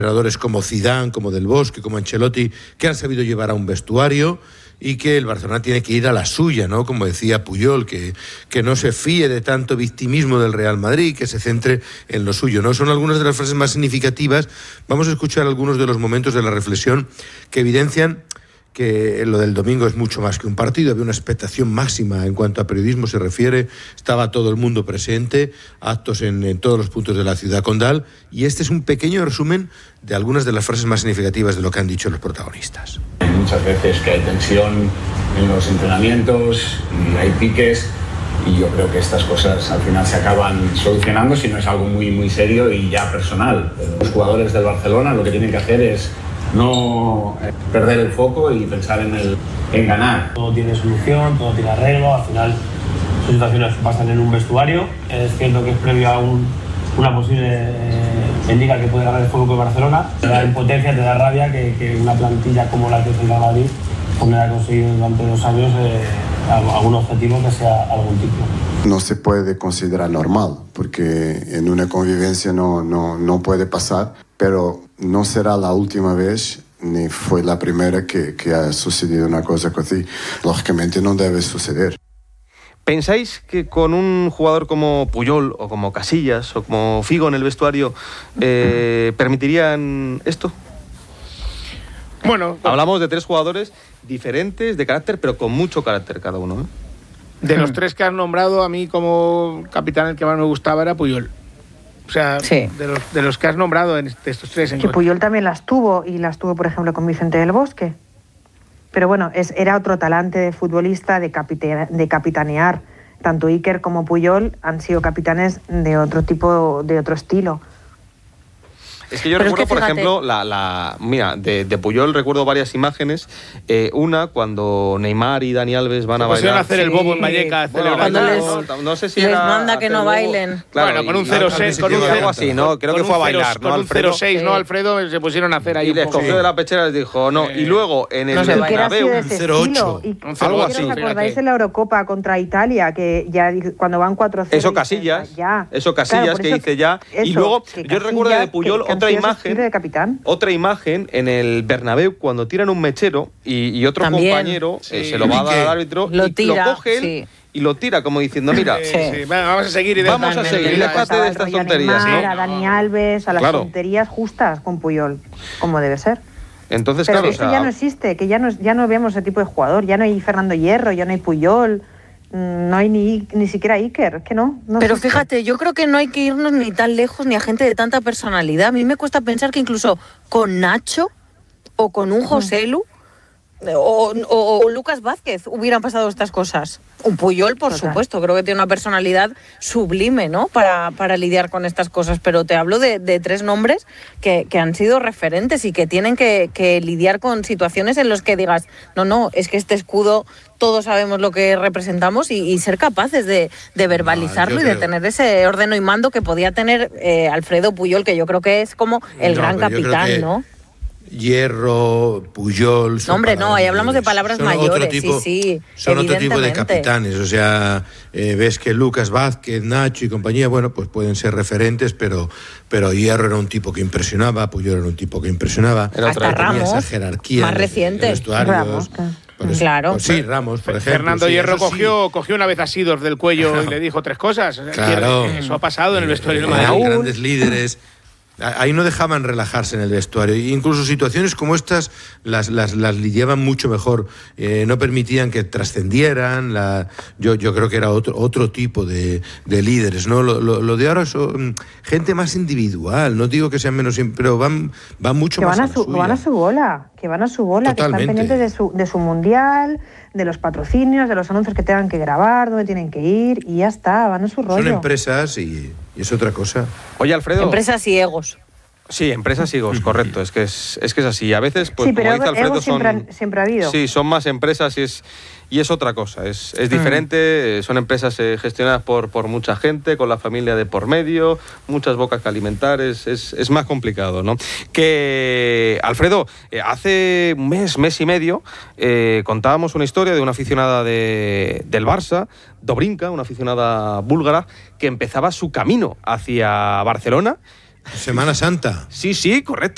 entrenadores como Zidane, como Del Bosque, como Ancelotti, que han sabido llevar a un vestuario, y que el Barcelona tiene que ir a la suya, ¿no? Como decía Puyol, que no se fíe de tanto victimismo del Real Madrid, que se centre en lo suyo, ¿no? Son algunas de las frases más significativas. Vamos a escuchar algunos de los momentos de la reflexión que evidencian que lo del domingo es mucho más que un partido. Había una expectación máxima en cuanto a periodismo se refiere, estaba todo el mundo presente, actos en todos los puntos de la ciudad condal, y este es un pequeño resumen de algunas de las frases más significativas de lo que han dicho los protagonistas. Hay muchas veces que hay tensión en los entrenamientos y hay piques, y yo creo que estas cosas al final se acaban solucionando si no es algo muy, muy serio y ya personal. Los jugadores del Barcelona lo que tienen que hacer es no perder el foco y pensar en ganar. Todo tiene solución, todo tiene arreglo, al final son situaciones que pasan en un vestuario. Es cierto que es previo a una posible liga que puede ganar el Fútbol Club Barcelona. Te da impotencia, te da rabia que una plantilla como la que es el Real Madrid no haya conseguido durante 2 años algún objetivo que sea algún tipo. No se puede considerar normal, porque en una convivencia no puede pasar, pero no será la última vez ni fue la primera que ha sucedido una cosa así. Lógicamente no debe suceder. ¿Pensáis que con un jugador como Puyol o como Casillas o como Figo en el vestuario permitirían esto? Bueno, hablamos de 3 jugadores diferentes de carácter, pero con mucho carácter cada uno, ¿eh? De los 3 que has nombrado, a mí como capitán el que más me gustaba era Puyol. O sea, sí. de los que has nombrado de estos 3. Que Puyol también las tuvo, y las tuvo, por ejemplo, con Vicente del Bosque. Pero bueno, era otro talante de futbolista, de capitanear. Tanto Iker como Puyol han sido capitanes de otro tipo, de otro estilo. Es que yo recuerdo, por ejemplo, mira, de Puyol recuerdo varias imágenes. Una, cuando Neymar y Dani Alves van a bailar. Hacer el bobo en Vallecas. No sé si les manda que no bailen. Claro, bueno, con un 0-6, con un 0 así, ¿no? Creo que fue a bailar, ¿no? Con un 0-6, ¿no, Alfredo? Se pusieron a hacer ahí. Y les cogió de la pechera y les dijo, no. Y luego en el Bernabéu, un 0-8. Algo así. ¿Os acordáis de la Eurocopa contra Italia? Que ya cuando van 4-0. Eso Casillas, que dice ya. Y luego, yo recuerdo de Puyol otra imagen en el Bernabéu cuando tiran un mechero y otro compañero se lo va a dar al árbitro y lo coge él y lo tira como diciendo, mira, vamos a seguir y déjate de estas tonterías, ¿no? A Dani Alves, a las tonterías justas con Puyol, como debe ser. Entonces, pero eso ya no existe, que ya no vemos ese tipo de jugador, ya no hay Fernando Hierro, ya no hay Puyol. No hay ni siquiera Iker, que no. Pero fíjate, yo creo que no hay que irnos ni tan lejos ni a gente de tanta personalidad. A mí me cuesta pensar que incluso con Nacho o con un Joselu o Lucas Vázquez hubieran pasado estas cosas. Un Puyol, por supuesto, creo que tiene una personalidad sublime, ¿no? Para lidiar con estas cosas, pero te hablo de 3 nombres que han sido referentes y que tienen que lidiar con situaciones en las que digas, no, es que este escudo todos sabemos lo que representamos y ser capaces de verbalizarlo y de tener ese ordeno y mando que podía tener Alfredo Puyol, que yo creo que es como el gran capitán, ¿no? Hierro, Puyol... ahí hablamos de palabras mayores, son otro tipo de capitanes, o sea, ves que Lucas Vázquez, Nacho y compañía, bueno, pues pueden ser referentes, pero Hierro era un tipo que impresionaba, Puyol era un tipo que impresionaba. Hasta Ramos, esa jerarquía más reciente. Ramos, claro. Pues sí, Ramos, por ejemplo. Fernando Hierro cogió una vez a Sidor del cuello y le dijo 3 cosas. Claro. Eso ha pasado en el vestuario de Madrid. Grandes líderes. Ahí no dejaban relajarse en el vestuario. Incluso situaciones como estas las lidiaban mucho mejor. No permitían que trascendieran. Yo creo que era otro tipo de líderes, ¿no? Lo de ahora son gente más individual. No digo que sean menos, pero van mucho más a la suya. Van a su bola. Totalmente. Que están pendientes de su mundial, de los patrocinios, de los anuncios que tengan que grabar, dónde tienen que ir, y ya está, van a su rollo. Son empresas y es otra cosa. Oye, Alfredo. Empresas y egos. Sí, empresas y egos, correcto. Es que es así. A veces, pues, pero como dice Alfredo, siempre ha habido. Sí, son más empresas y es otra cosa. Es diferente. Son empresas gestionadas por mucha gente, con la familia de por medio, muchas bocas que alimentar. Es más complicado, ¿no? Que, Alfredo, hace un mes y medio contábamos una historia de una aficionada del Barça, Dobrinka, una aficionada búlgara, que empezaba su camino hacia Barcelona. Semana Santa. Sí, correcto.